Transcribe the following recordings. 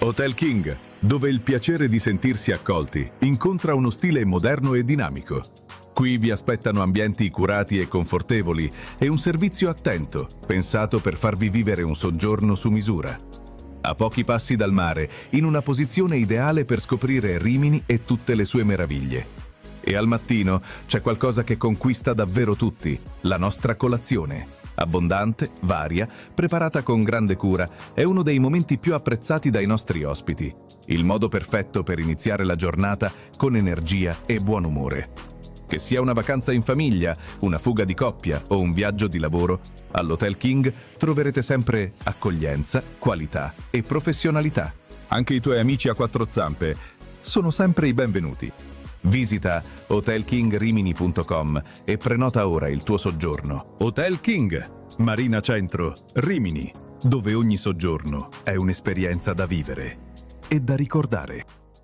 Hotel King, dove il piacere di sentirsi accolti incontra uno stile moderno e dinamico. Qui vi aspettano ambienti curati e confortevoli e un servizio attento, pensato per farvi vivere un soggiorno su misura. A pochi passi dal mare, in una posizione ideale per scoprire Rimini e tutte le sue meraviglie. E al mattino c'è qualcosa che conquista davvero tutti, la nostra colazione. Abbondante, varia, preparata con grande cura, è uno dei momenti più apprezzati dai nostri ospiti. Il modo perfetto per iniziare la giornata con energia e buon umore. Che sia una vacanza in famiglia, una fuga di coppia o un viaggio di lavoro, all'Hotel King troverete sempre accoglienza, qualità e professionalità. Anche i tuoi amici a quattro zampe sono sempre i benvenuti. Visita hotelkingrimini.com e prenota ora il tuo soggiorno. Hotel King, Marina Centro, Rimini, dove ogni soggiorno è un'esperienza da vivere e da ricordare.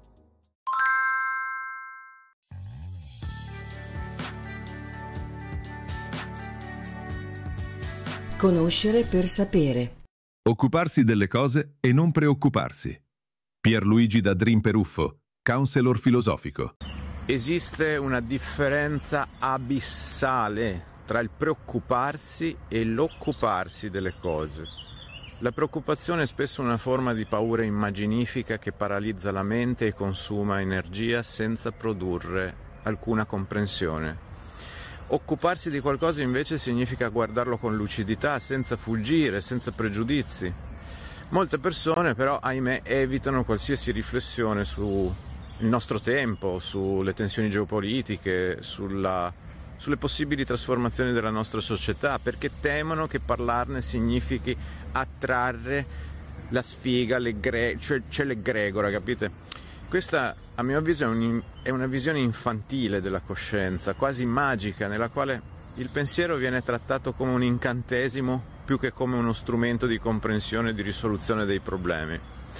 Conoscere per sapere. Occuparsi delle cose e non preoccuparsi. Pierluigi da Dream Peruffo, counselor filosofico. Esiste una differenza abissale tra il preoccuparsi e l'occuparsi delle cose. La preoccupazione è spesso una forma di paura immaginifica che paralizza la mente e consuma energia senza produrre alcuna comprensione. Occuparsi di qualcosa invece significa guardarlo con lucidità, senza fuggire, senza pregiudizi. Molte persone però, ahimè, evitano qualsiasi riflessione sul nostro tempo, sulle tensioni geopolitiche, sulle possibili trasformazioni della nostra società, perché temono che parlarne significhi attrarre la sfiga, cioè l'egregora, capite? Questa, a mio avviso, è una visione infantile della coscienza, quasi magica, nella quale il pensiero viene trattato come un incantesimo più che come uno strumento di comprensione e di risoluzione dei problemi.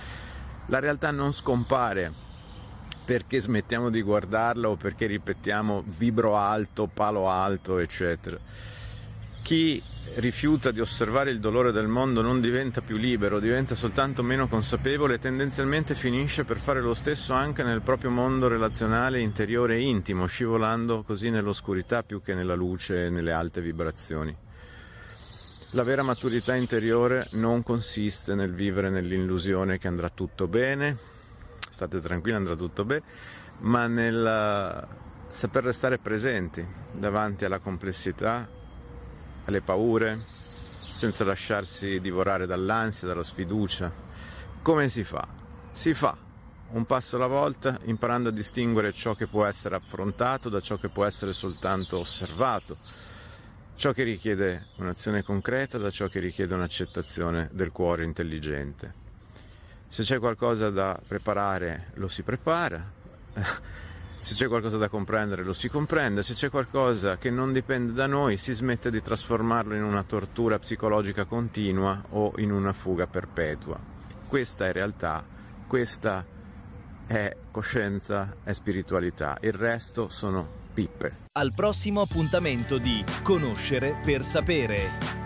La realtà non scompare perché smettiamo di guardarla o perché ripetiamo vibro alto, palo alto, eccetera. Chi rifiuta di osservare il dolore del mondo non diventa più libero, diventa soltanto meno consapevole e tendenzialmente finisce per fare lo stesso anche nel proprio mondo relazionale, interiore e intimo, scivolando così nell'oscurità più che nella luce e nelle alte vibrazioni. La vera maturità interiore non consiste nel vivere nell'illusione che andrà tutto bene, state tranquilli, andrà tutto bene, ma nel saper restare presenti davanti alla complessità, alle paure, senza lasciarsi divorare dall'ansia, dalla sfiducia. Come si fa? Si fa un passo alla volta, imparando a distinguere ciò che può essere affrontato da ciò che può essere soltanto osservato, ciò che richiede un'azione concreta da ciò che richiede un'accettazione del cuore intelligente. Se c'è qualcosa da preparare, lo si prepara. Se c'è qualcosa da comprendere, lo si comprende. Se c'è qualcosa che non dipende da noi, si smette di trasformarlo in una tortura psicologica continua o in una fuga perpetua. Questa è realtà, questa è coscienza, è spiritualità. Il resto sono pippe. Al prossimo appuntamento di Conoscere per sapere.